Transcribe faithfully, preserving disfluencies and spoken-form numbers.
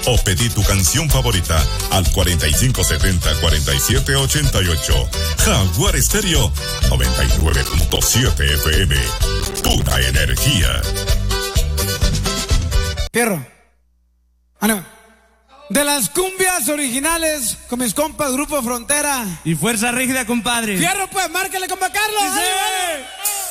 o pedí tu canción favorita al cuarenta y cinco setenta, cuarenta y siete ochenta y ocho. Jaguar Estéreo noventa y nueve punto siete F M. Pura energía. Fierro. Ah, no. De las cumbias originales con mis compas Grupo Frontera y Fuerza Rígida, compadre. Fierro, pues, márquele, compa Carlos. ¡Sí!